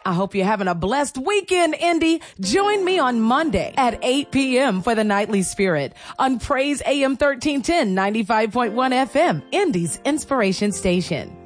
I hope you're having a blessed weekend, Indy. Join me on Monday at 8 p.m. for the Nightly Spirit on Praise AM 1310, 95.1 FM, Indy's Inspiration Station.